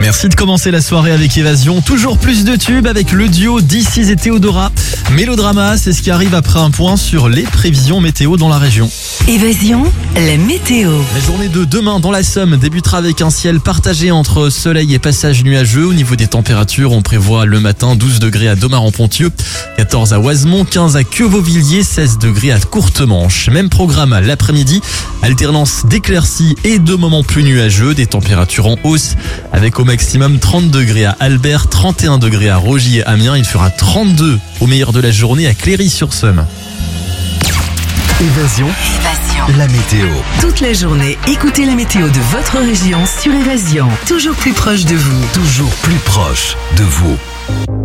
Merci de commencer la soirée avec Évasion. Toujours plus de tubes avec le duo This et Théodora. Mélodrama, c'est ce qui arrive après un point sur les prévisions météo dans la région. Évasion, la météo. La journée de demain dans la Somme débutera avec un ciel partagé entre soleil et passage nuageux. Au niveau des températures, on prévoit le matin 12 degrés à Domare-en-Ponthieu, 14 à Oisemont, 15 à Queuvauvilliers, 16 degrés à Courtemanche. Même programme l'après-midi, alternance d'éclaircies et de moments plus nuageux, des températures en hausse avec au maximum 30 degrés à Albert, 31 degrés à Rogy et Amiens. Il fera 32 au meilleur de la journée à Cléry-sur-Somme. Évasion, la météo. Toute la journée, écoutez la météo de votre région sur Évasion. Toujours plus proche de vous. Toujours plus proche de vous.